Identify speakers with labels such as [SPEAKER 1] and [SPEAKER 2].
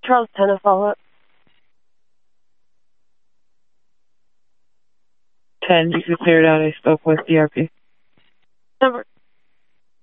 [SPEAKER 1] Charles 10 a follow-up.
[SPEAKER 2] 10, you can clear it out. I spoke with DRP.
[SPEAKER 1] Number